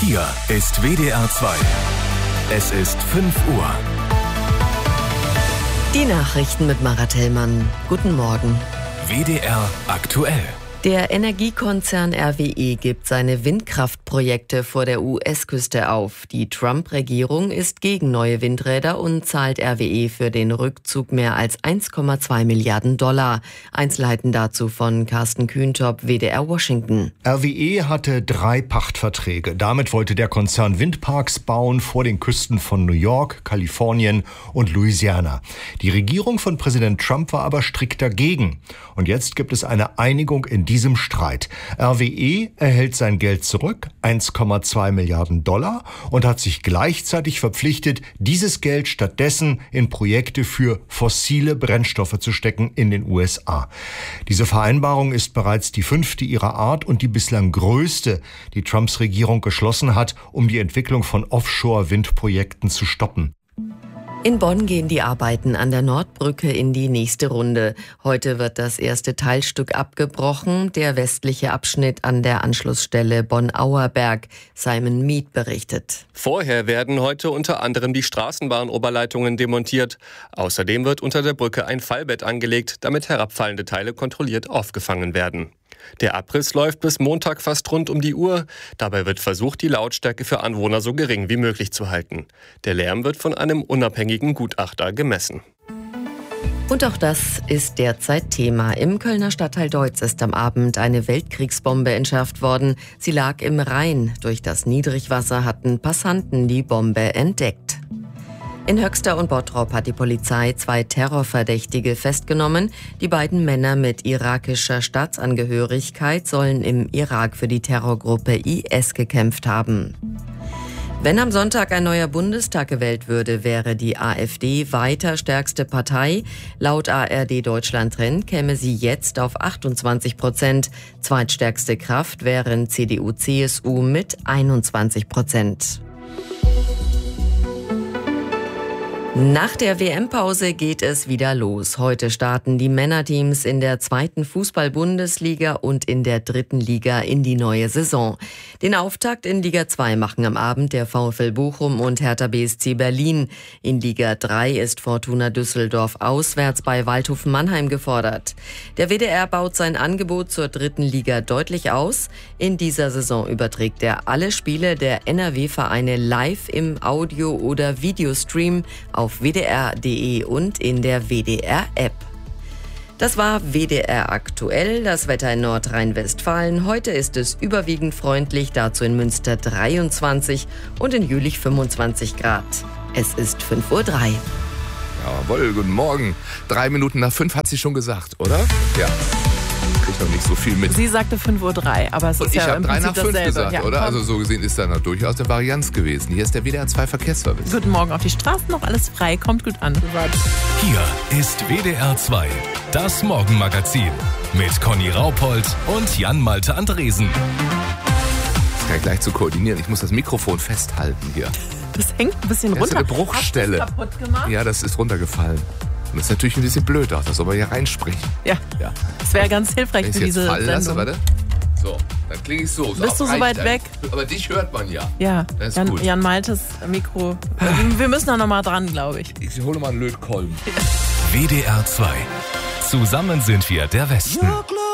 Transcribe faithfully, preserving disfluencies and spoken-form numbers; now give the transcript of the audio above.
Hier ist W D R zwei. Es ist fünf Uhr. Die Nachrichten mit Mara Tellmann. Guten Morgen. W D R aktuell. Der Energiekonzern R W E gibt seine Windkraftprojekte vor der U S-Küste auf. Die Trump-Regierung ist gegen neue Windräder und zahlt R W E für den Rückzug mehr als eins Komma zwei Milliarden Dollar. Einzelheiten dazu von Carsten Kühntop, W D R Washington. R W E hatte drei Pachtverträge. Damit wollte der Konzern Windparks bauen vor den Küsten von New York, Kalifornien und Louisiana. Die Regierung von Präsident Trump war aber strikt dagegen. Und jetzt gibt es eine Einigung in diesem Streit. R W E erhält sein Geld zurück, eins Komma zwei Milliarden Dollar, und hat sich gleichzeitig verpflichtet, dieses Geld stattdessen in Projekte für fossile Brennstoffe zu stecken in den U S A. Diese Vereinbarung ist bereits die fünfte ihrer Art und die bislang größte, die Trumps Regierung geschlossen hat, um die Entwicklung von Offshore-Windprojekten zu stoppen. In Bonn gehen die Arbeiten an der Nordbrücke in die nächste Runde. Heute wird das erste Teilstück abgebrochen, der westliche Abschnitt an der Anschlussstelle Bonn-Auerberg. Simon Mead berichtet. Vorher werden heute unter anderem die Straßenbahnoberleitungen demontiert. Außerdem wird unter der Brücke ein Fallbett angelegt, damit herabfallende Teile kontrolliert aufgefangen werden. Der Abriss läuft bis Montag fast rund um die Uhr. Dabei wird versucht, die Lautstärke für Anwohner so gering wie möglich zu halten. Der Lärm wird von einem unabhängigen Gutachter gemessen. Und auch das ist derzeit Thema. Im Kölner Stadtteil Deutz ist am Abend eine Weltkriegsbombe entschärft worden. Sie lag im Rhein. Durch das Niedrigwasser hatten Passanten die Bombe entdeckt. In Höxter und Bottrop hat die Polizei zwei Terrorverdächtige festgenommen. Die beiden Männer mit irakischer Staatsangehörigkeit sollen im Irak für die Terrorgruppe I S gekämpft haben. Wenn am Sonntag ein neuer Bundestag gewählt würde, wäre die AfD weiter stärkste Partei. Laut A R D Deutschland Trend käme sie jetzt auf achtundzwanzig Prozent. Zweitstärkste Kraft wären C D U C S U mit einundzwanzig Prozent. Nach der W M-Pause geht es wieder los. Heute starten die Männerteams in der zweiten Fußball-Bundesliga und in der dritten Liga in die neue Saison. Den Auftakt in Liga zwei machen am Abend der VfL Bochum und Hertha B S C Berlin. In Liga drei ist Fortuna Düsseldorf auswärts bei Waldhof Mannheim gefordert. Der W D R baut sein Angebot zur dritten Liga deutlich aus. In dieser Saison überträgt er alle Spiele der N R W-Vereine live im Audio- oder Videostream auf W D R punkt de und in der W D R-App. Das war W D R aktuell, das Wetter in Nordrhein-Westfalen. Heute ist es überwiegend freundlich, dazu in Münster dreiundzwanzig und in Jülich fünfundzwanzig Grad. Es ist fünf Uhr drei. Jawohl, guten Morgen. Drei Minuten nach fünf hat sie schon gesagt, oder? Ja. Ich noch nicht so viel mit. Sie sagte fünf Uhr drei, aber es und ist ich ja im drei Prinzip nach fünf dasselbe. gesagt, ja, oder? Komm. Also so gesehen ist da noch durchaus eine Varianz gewesen. Hier ist der W D R zwei Verkehrsservice. Guten Morgen, auf die Straßen noch alles frei, kommt gut an. Hier ist W D R zwei, das Morgenmagazin mit Conny Raupold und Jan-Malte Andresen. Das kann ich gleich zu koordinieren. Ich muss das Mikrofon festhalten hier. Das hängt ein bisschen runter. Das ist eine Bruchstelle. Hast du das kaputt gemacht? Ja, das ist runtergefallen. Und das ist natürlich ein bisschen blöd auch, das soll man hier reinsprechen. Ja, ja. Das wäre ganz hilfreich Wenn für ich es diese jetzt fallen lasse, Sendung. warte. So, dann klinge ich so. so Bist du so weit weg? Aber dich hört man ja. Ja, Das ist Jan, gut. Jan Maltes Mikro. Wir müssen da nochmal dran, glaube ich. Ich hole mal einen Lötkolben. W D R zwei. Zusammen sind wir der Westen.